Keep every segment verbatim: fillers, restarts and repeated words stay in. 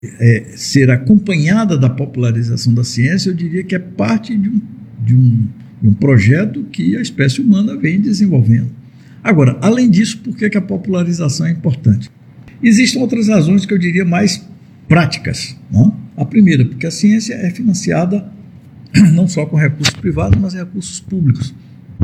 é, ser acompanhada da popularização da ciência, eu diria que é parte de um, de um, de um projeto que a espécie humana vem desenvolvendo. Agora, além disso, por que, que a popularização é importante? Existem outras razões que eu diria mais práticas, não? A primeira, porque a ciência é financiada não só com recursos privados, mas recursos públicos.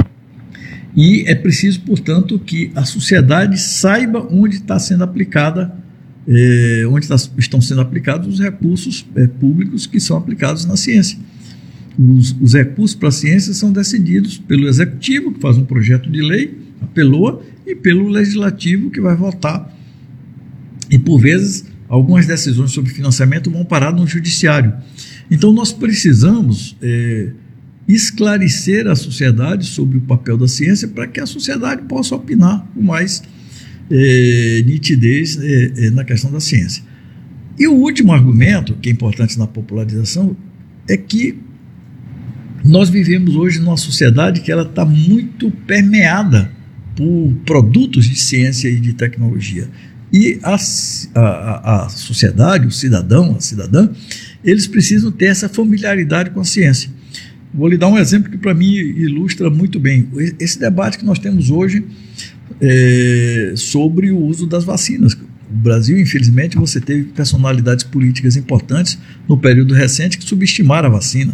E é preciso, portanto, que a sociedade saiba onde está sendo aplicada, eh, onde tá, estão sendo aplicados os recursos eh, públicos que são aplicados na ciência. Os, os recursos para a ciência são decididos pelo executivo, que faz um projeto de lei, a PELOA, e pelo legislativo, que vai votar. E, por vezes, algumas decisões sobre financiamento vão parar no judiciário. Então, nós precisamos é, esclarecer a sociedade sobre o papel da ciência para que a sociedade possa opinar com mais é, nitidez é, é, na questão da ciência. E o último argumento, que é importante na popularização, é que nós vivemos hoje numa sociedade que ela está muito permeada por produtos de ciência e de tecnologia. E a, a, a sociedade, o cidadão, a cidadã, eles precisam ter essa familiaridade com a ciência. Vou lhe dar um exemplo que para mim ilustra muito bem. Esse debate que nós temos hoje é, sobre o uso das vacinas. O Brasil, infelizmente, você teve personalidades políticas importantes no período recente que subestimaram a vacina.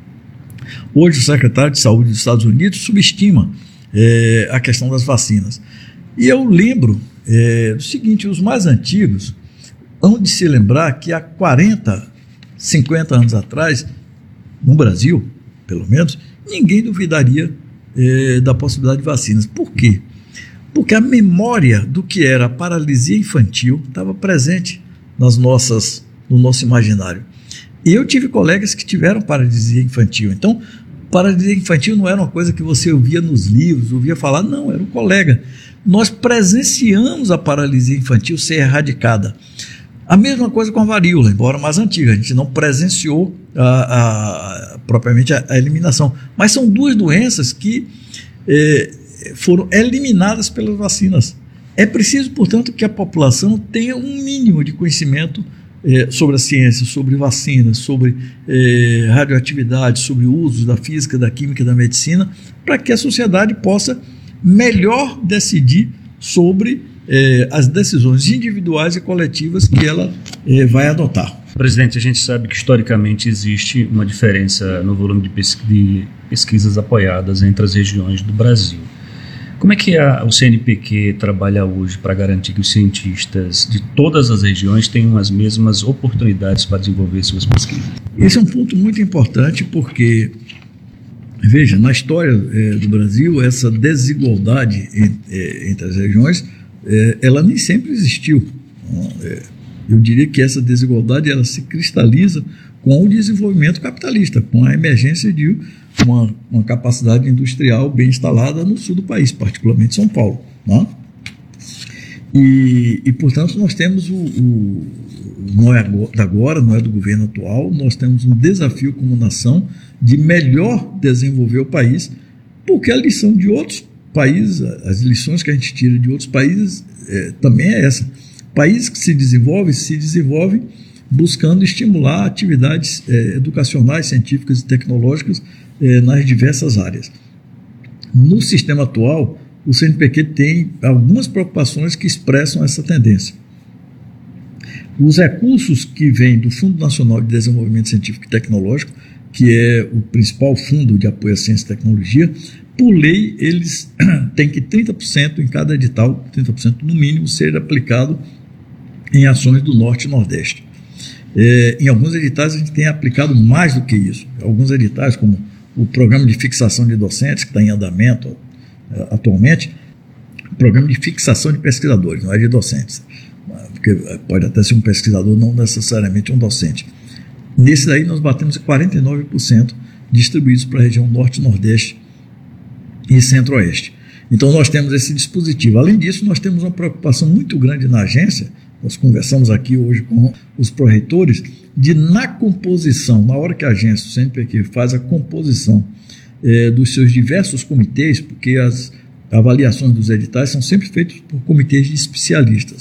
Hoje o secretário de Saúde dos Estados Unidos subestima é, a questão das vacinas. E eu lembro é, o seguinte, os mais antigos hão de se lembrar que há quarenta, cinquenta anos atrás, no Brasil, pelo menos, ninguém duvidaria é, da possibilidade de vacinas. Por quê? Porque a memória do que era a paralisia infantil estava presente nas nossas, no nosso imaginário. E eu tive colegas que tiveram paralisia infantil. Então, paralisia infantil não era uma coisa que você ouvia nos livros, ouvia falar, não, era um colega. Nós presenciamos a paralisia infantil ser erradicada. A mesma coisa com a varíola, embora mais antiga, a gente não presenciou a, a, propriamente a, a eliminação. Mas são duas doenças que eh, foram eliminadas pelas vacinas. É preciso, portanto, que a população tenha um mínimo de conhecimento eh, sobre a ciência, sobre vacinas, sobre eh, radioatividade, sobre o uso da física, da química, da medicina, para que a sociedade possa melhor decidir sobre eh, as decisões individuais e coletivas que ela eh, vai adotar. Presidente, a gente sabe que historicamente existe uma diferença no volume de, pesqu- de pesquisas apoiadas entre as regiões do Brasil. Como é que a, o C N P Q trabalha hoje para garantir que os cientistas de todas as regiões tenham as mesmas oportunidades para desenvolver suas pesquisas? Esse é um ponto muito importante porque, veja, na história é, do Brasil, essa desigualdade em, é, entre as regiões, é, ela nem sempre existiu. É, eu diria que essa desigualdade ela se cristaliza com o desenvolvimento capitalista, com a emergência de uma, uma capacidade industrial bem instalada no sul do país, particularmente São Paulo. Né? E, e, portanto, nós temos o, o não é agora, não é do governo atual, nós temos um desafio como nação de melhor desenvolver o país, porque a lição de outros países, as lições que a gente tira de outros países é, também é essa. Países que se desenvolvem, se desenvolvem buscando estimular atividades é, educacionais, científicas e tecnológicas é, nas diversas áreas. No sistema atual, o C N P Q tem algumas preocupações que expressam essa tendência. Os recursos que vêm do Fundo Nacional de Desenvolvimento Científico e Tecnológico, que é o principal fundo de apoio à ciência e tecnologia, por lei, eles têm que trinta por cento em cada edital, trinta por cento no mínimo, ser aplicado em ações do Norte e Nordeste. É, em alguns editais a gente tem aplicado mais do que isso. Alguns editais, como o Programa de Fixação de Docentes, que está em andamento é, atualmente, Programa de Fixação de Pesquisadores, não é de docentes, porque pode até ser um pesquisador, não necessariamente um docente. Nesse daí nós batemos quarenta e nove por cento distribuídos para a região Norte, Nordeste e Centro-Oeste. Então nós temos esse dispositivo. Além disso, nós temos uma preocupação muito grande na agência, nós conversamos aqui hoje com os pró-reitores, de na composição, na hora que a agência, o C N P Q, faz a composição eh, dos seus diversos comitês, porque as avaliações dos editais são sempre feitas por comitês de especialistas.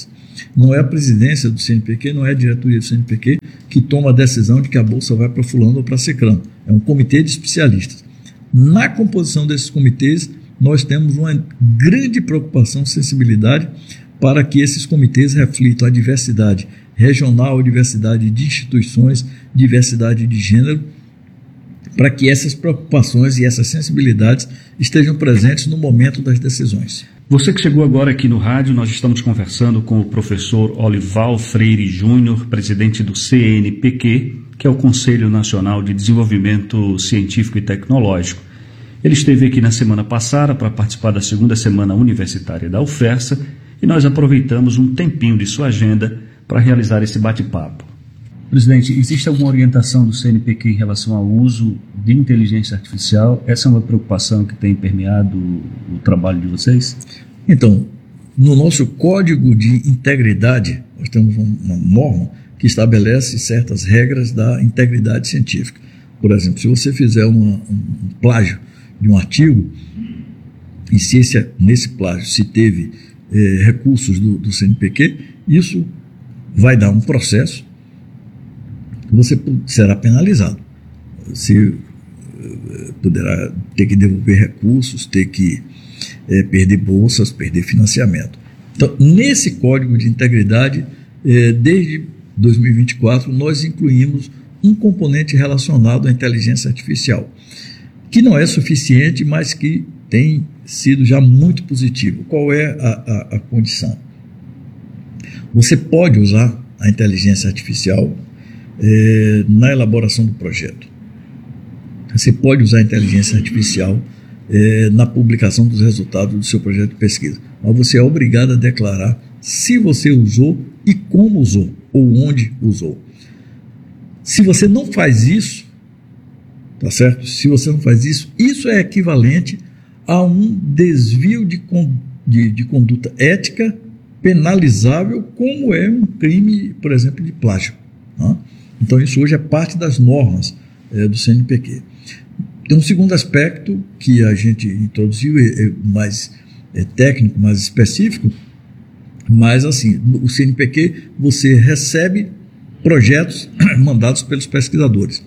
Não é a presidência do C N P Q, não é a diretoria do C N P Q que toma a decisão de que a bolsa vai para fulano ou para ciclano. É um comitê de especialistas. Na composição desses comitês, nós temos uma grande preocupação, sensibilidade para que esses comitês reflitam a diversidade regional, diversidade de instituições, diversidade de gênero, para que essas preocupações e essas sensibilidades estejam presentes no momento das decisões. Você que chegou agora aqui no rádio, nós estamos conversando com o professor Olival Freire Júnior, presidente do C N P Q, que é o Conselho Nacional de Desenvolvimento Científico e Tecnológico. Ele esteve aqui na semana passada para participar da segunda semana universitária da UFERSA e nós aproveitamos um tempinho de sua agenda para realizar esse bate-papo. Presidente, existe alguma orientação do C N P Q em relação ao uso de inteligência artificial? Essa é uma preocupação que tem permeado o trabalho de vocês? Então, no nosso Código de Integridade, nós temos uma norma que estabelece certas regras da integridade científica. Por exemplo, se você fizer uma, um plágio de um artigo, e se esse, nesse plágio se teve eh, recursos do, do C N P Q, isso vai dar um processo, você será penalizado. Você poderá ter que devolver recursos, ter que é, perder bolsas, perder financiamento. Então, nesse Código de Integridade, é, desde dois mil e vinte e quatro, nós incluímos um componente relacionado à inteligência artificial, que não é suficiente, mas que tem sido já muito positivo. Qual é a, a, a condição? Você pode usar a inteligência artificial É, na elaboração do projeto. Você pode usar a inteligência artificial é, na publicação dos resultados do seu projeto de pesquisa, mas você é obrigado a declarar se você usou e como usou, ou onde usou. Se você não faz isso, tá certo? Se você não faz isso, isso é equivalente a um desvio de, de, de conduta ética penalizável, como é um crime, por exemplo, de plágio. Tá? Então, isso hoje é parte das normas é, do C N P Q. Tem um segundo aspecto que a gente introduziu, é, é mais é, técnico, mais específico, mas, assim, o C N P Q, você recebe projetos mandados pelos pesquisadores.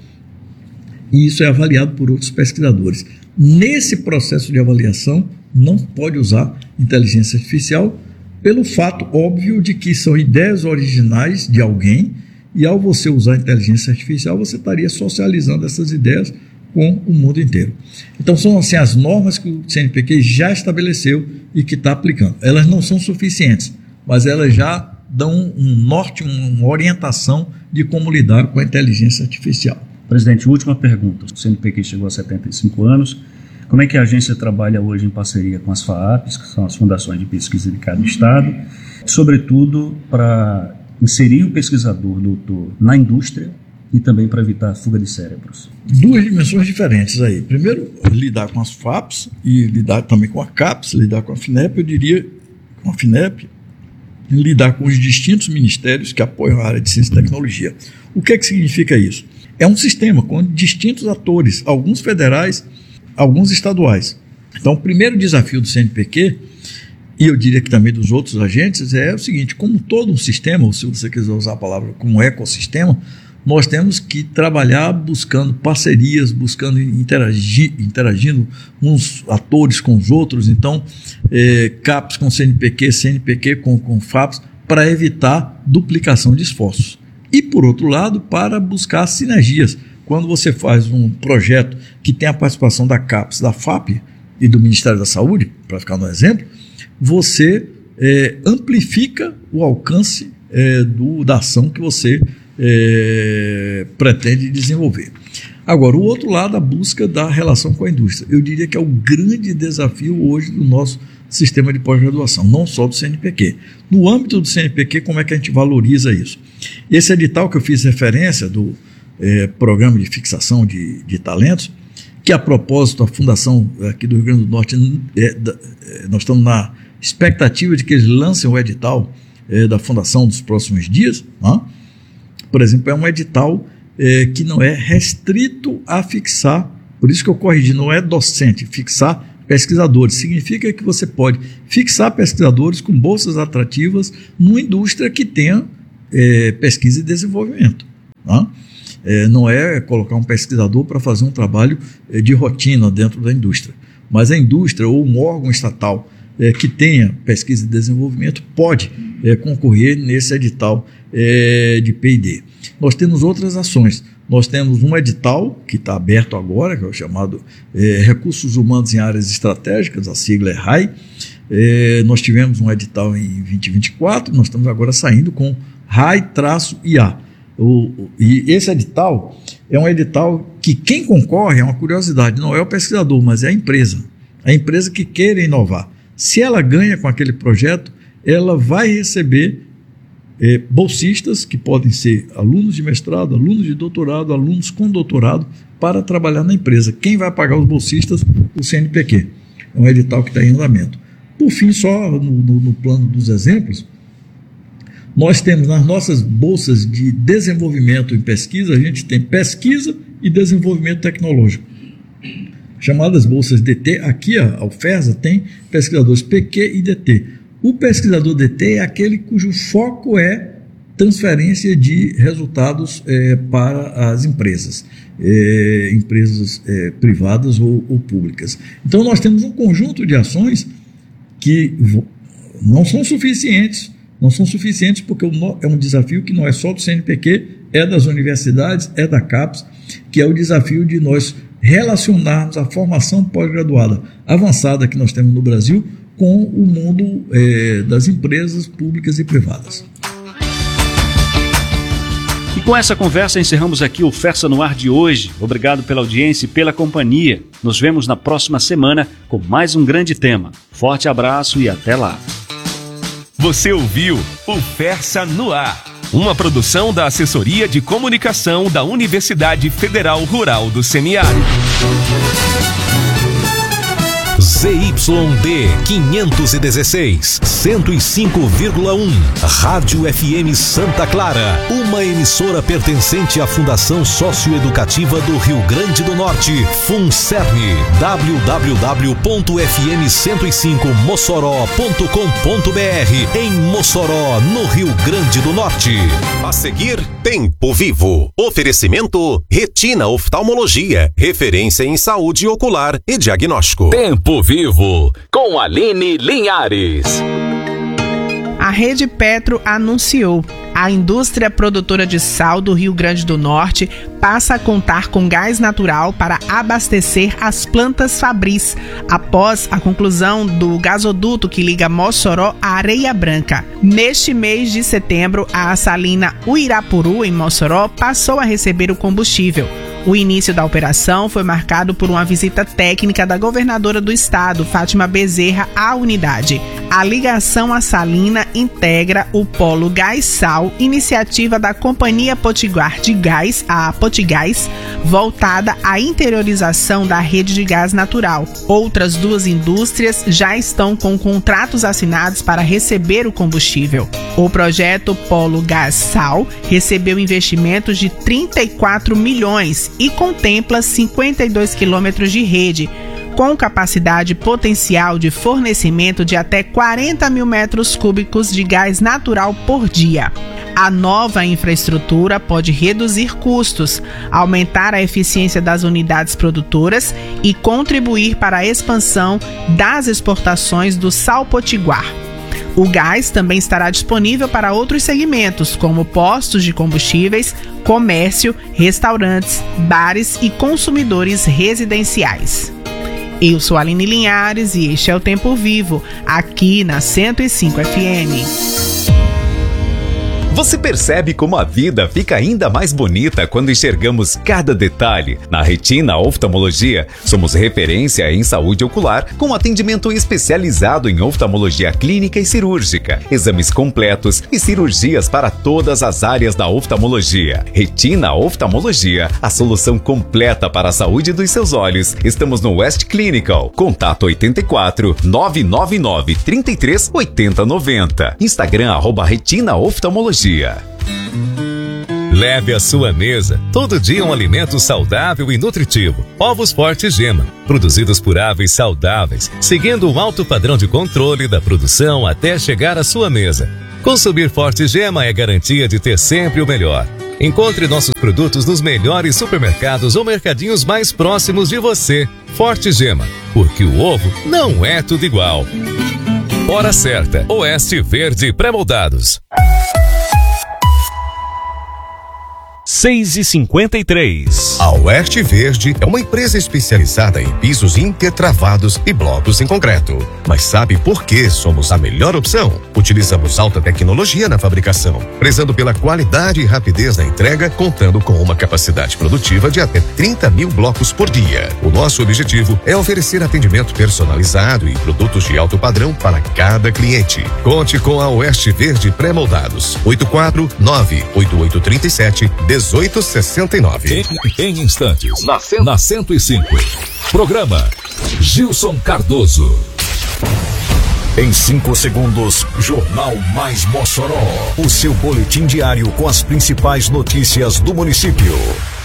E isso é avaliado por outros pesquisadores. Nesse processo de avaliação, não pode usar inteligência artificial, pelo fato óbvio de que são ideias originais de alguém. E ao você usar a inteligência artificial, você estaria socializando essas ideias com o mundo inteiro. Então, são assim as normas que o C N P Q já estabeleceu e que está aplicando. Elas não são suficientes, mas elas já dão um norte, uma orientação de como lidar com a inteligência artificial. Presidente, última pergunta. O C N P Q chegou a setenta e cinco anos. Como é que a agência trabalha hoje em parceria com as FAAPs, que são as fundações de pesquisa de cada estado, sobretudo para inserir o pesquisador, doutor, na indústria e também para evitar a fuga de cérebros? Duas dimensões diferentes aí. Primeiro, lidar com as FAPs e lidar também com a CAPES, lidar com a FINEP, eu diria, com a FINEP, e lidar com os distintos ministérios que apoiam a área de ciência e tecnologia. O que é que significa isso? É um sistema com distintos atores, alguns federais, alguns estaduais. Então, o primeiro desafio do C N P Q, e eu diria que também dos outros agentes, é o seguinte: como todo um sistema, ou se você quiser usar a palavra como ecossistema, nós temos que trabalhar buscando parcerias, buscando interagir, interagindo uns atores com os outros. Então, é, CAPES com C N P Q, C N P Q com, com FAPES, para evitar duplicação de esforços. E, por outro lado, para buscar sinergias. Quando você faz um projeto que tem a participação da CAPES, da FAP e do Ministério da Saúde, para ficar no exemplo, você é, amplifica o alcance é, do, da ação que você é, pretende desenvolver. Agora, o outro lado, a busca da relação com a indústria. Eu diria que é o grande desafio hoje do nosso sistema de pós-graduação, não só do C N P Q. No âmbito do C N P Q, como é que a gente valoriza isso? Esse edital que eu fiz referência do é, Programa de Fixação de, de Talentos, que a propósito, a Fundação aqui do Rio Grande do Norte, é, é, nós estamos na expectativa de que eles lancem o edital é, da Fundação nos próximos dias. Né? Por exemplo, é um edital é, que não é restrito a fixar, por isso que eu corrigi, não é docente, fixar pesquisadores. Significa que você pode fixar pesquisadores com bolsas atrativas numa indústria que tenha é, pesquisa e desenvolvimento. Tá? É, não é colocar um pesquisador para fazer um trabalho é, de rotina dentro da indústria, mas a indústria ou um órgão estatal é, que tenha pesquisa e desenvolvimento pode é, concorrer nesse edital é, de P e D. Nós temos outras ações. Nós temos um edital que está aberto agora, que é o chamado é, Recursos Humanos em Áreas Estratégicas, a sigla é R A I. É, nós tivemos um edital em vinte e vinte e quatro, nós estamos agora saindo com R A I-I A. O, o, e esse edital é um edital que quem concorre, é uma curiosidade, não é o pesquisador, mas é a empresa. A empresa que queira inovar. Se ela ganha com aquele projeto, ela vai receber É, bolsistas, que podem ser alunos de mestrado, alunos de doutorado, alunos com doutorado, para trabalhar na empresa. Quem vai pagar os bolsistas? O C N P Q. É um edital que está em andamento. Por fim, só no, no, no plano dos exemplos, nós temos nas nossas bolsas de desenvolvimento em pesquisa, a gente tem pesquisa e desenvolvimento tecnológico, chamadas bolsas D T. Aqui a UFESA tem pesquisadores P Q e D T. O pesquisador D T é aquele cujo foco é transferência de resultados é, para as empresas, é, empresas é, privadas ou, ou públicas. Então, nós temos um conjunto de ações que não são suficientes, não são suficientes porque é um desafio que não é só do C N P Q, é das universidades, é da CAPES, que é o desafio de nós relacionarmos a formação pós-graduada avançada que nós temos no Brasil com o mundo é, das empresas públicas e privadas. E com essa conversa encerramos aqui o Fersa no Ar de hoje. Obrigado pela audiência e pela companhia. Nos vemos na próxima semana com mais um grande tema. Forte abraço e até lá. Você ouviu o Fersa no Ar, uma produção da Assessoria de Comunicação da Universidade Federal Rural do Semiárido. Z Y D quinhentos e dezesseis, cento e cinco vírgula um, Rádio F M Santa Clara, uma emissora pertencente à Fundação Socioeducativa do Rio Grande do Norte, FUNCERN, w w w ponto f m cento e cinco mossoró ponto com ponto b r, em Mossoró, no Rio Grande do Norte. A seguir, Tempo Vivo. Oferecimento Retina Oftalmologia, referência em saúde ocular e diagnóstico. Tempo Vivo, com Aline Linhares. A Rede Petro anunciou. A indústria produtora de sal do Rio Grande do Norte passa a contar com gás natural para abastecer as plantas Fabris, após a conclusão do gasoduto que liga Mossoró à Areia Branca. Neste mês de setembro, a salina Uirapuru, em Mossoró, passou a receber o combustível. O início da operação foi marcado por uma visita técnica da governadora do estado, Fátima Bezerra, à unidade. A ligação à salina integra o Polo Gás Sal, iniciativa da Companhia Potiguar de Gás, a Potigás, voltada à interiorização da rede de gás natural. Outras duas indústrias já estão com contratos assinados para receber o combustível. O projeto Polo Gás Sal recebeu investimentos de trinta e quatro milhões e contempla cinquenta e dois quilômetros de rede, com capacidade potencial de fornecimento de até quarenta mil metros cúbicos de gás natural por dia. A nova infraestrutura pode reduzir custos, aumentar a eficiência das unidades produtoras e contribuir para a expansão das exportações do sal potiguar. O gás também estará disponível para outros segmentos, como postos de combustíveis, comércio, restaurantes, bares e consumidores residenciais. Eu sou Aline Linhares e este é o Tempo Vivo, aqui na cento e cinco F M. Você percebe como a vida fica ainda mais bonita quando enxergamos cada detalhe? Na Retina Oftalmologia, somos referência em saúde ocular, com atendimento especializado em oftalmologia clínica e cirúrgica, exames completos e cirurgias para todas as áreas da oftalmologia. Retina Oftalmologia, a solução completa para a saúde dos seus olhos. Estamos no West Clinical. Contato oito quatro, nove nove nove, três três, oito zero nove zero. Instagram arroba Retina Oftalmologia. Leve à sua mesa todo dia um alimento saudável e nutritivo. Ovos Forte Gema, produzidos por aves saudáveis, seguindo um alto padrão de controle da produção até chegar à sua mesa. Consumir Forte Gema é garantia de ter sempre o melhor. Encontre nossos produtos nos melhores supermercados ou mercadinhos mais próximos de você. Forte Gema, porque o ovo não é tudo igual. Hora certa, Oeste Verde Pré-moldados. seis e cinquenta e três. A Oeste Verde é uma empresa especializada em pisos intertravados e blocos em concreto. Mas sabe por que somos a melhor opção? Utilizamos alta tecnologia na fabricação, prezando pela qualidade e rapidez na entrega, contando com uma capacidade produtiva de até trinta mil blocos por dia. O nosso objetivo é oferecer atendimento personalizado e produtos de alto padrão para cada cliente. Conte com a Oeste Verde Pré-moldados. oito quatro nove oito oito três sete um oito seis nove. Em, em instantes, na, cento... na cento e cinco. Programa Gilson Cardoso. Em cinco segundos, Jornal Mais Mossoró. O seu boletim diário com as principais notícias do município.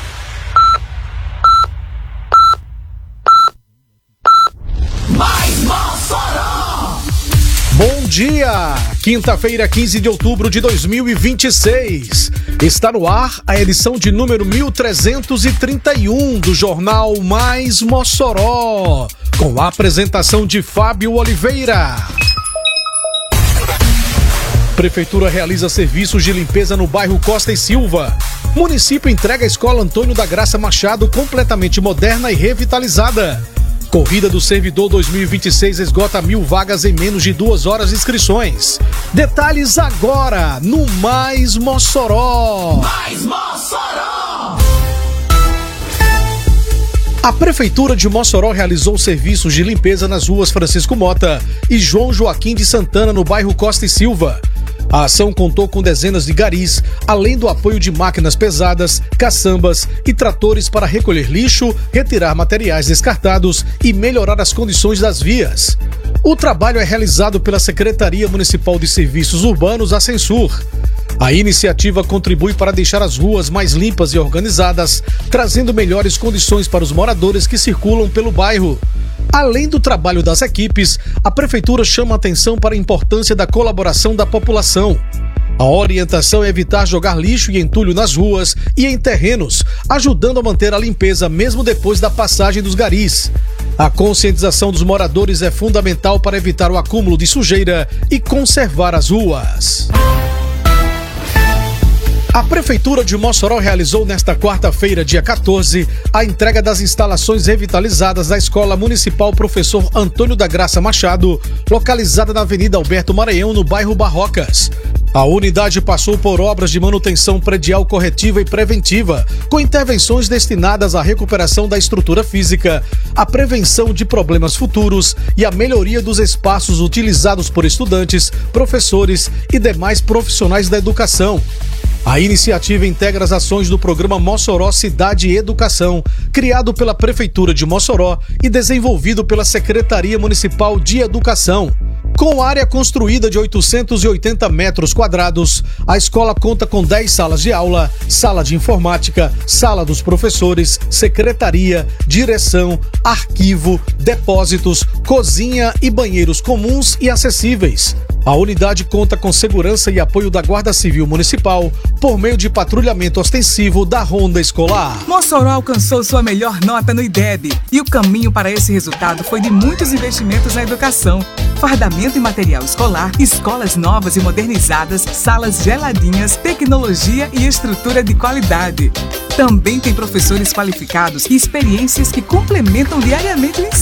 Mais Mossoró! Bom dia! Quinta-feira, quinze de outubro de dois mil e vinte e seis. Está no ar a edição de número mil trezentos e trinta e um do Jornal Mais Mossoró, com a apresentação de Fábio Oliveira. Prefeitura realiza serviços de limpeza no bairro Costa e Silva. Município entrega a Escola Antônio da Graça Machado completamente moderna e revitalizada. Corrida do Servidor dois mil e vinte e seis esgota mil vagas em menos de duas horas de inscrições. Detalhes agora no Mais Mossoró. Mais Mossoró! A Prefeitura de Mossoró realizou serviços de limpeza nas ruas Francisco Mota e João Joaquim de Santana, no bairro Costa e Silva. A ação contou com dezenas de garis, além do apoio de máquinas pesadas, caçambas e tratores para recolher lixo, retirar materiais descartados e melhorar as condições das vias. O trabalho é realizado pela Secretaria Municipal de Serviços Urbanos, a Censur. A iniciativa contribui para deixar as ruas mais limpas e organizadas, trazendo melhores condições para os moradores que circulam pelo bairro. Além do trabalho das equipes, a Prefeitura chama a atenção para a importância da colaboração da população. A orientação é evitar jogar lixo e entulho nas ruas e em terrenos, ajudando a manter a limpeza mesmo depois da passagem dos garis. A conscientização dos moradores é fundamental para evitar o acúmulo de sujeira e conservar as ruas. A Prefeitura de Mossoró realizou nesta quarta-feira, dia quatorze, a entrega das instalações revitalizadas da Escola Municipal Professor Antônio da Graça Machado, localizada na Avenida Alberto Maranhão, no bairro Barrocas. A unidade passou por obras de manutenção predial corretiva e preventiva, com intervenções destinadas à recuperação da estrutura física, à prevenção de problemas futuros e à melhoria dos espaços utilizados por estudantes, professores e demais profissionais da educação. A iniciativa integra as ações do programa Mossoró Cidade e Educação, criado pela Prefeitura de Mossoró e desenvolvido pela Secretaria Municipal de Educação. Com área construída de oitocentos e oitenta metros quadrados, a escola conta com dez salas de aula, sala de informática, sala dos professores, secretaria, direção, arquivo, depósitos, cozinha e banheiros comuns e acessíveis. A unidade conta com segurança e apoio da Guarda Civil Municipal por meio de patrulhamento ostensivo da Ronda Escolar. Mossoró alcançou sua melhor nota no I D E B e o caminho para esse resultado foi de muitos investimentos na educação. Fardamento e material escolar, escolas novas e modernizadas, salas geladinhas, tecnologia e estrutura de qualidade. Também tem professores qualificados e experiências que complementam diariamente o ensino.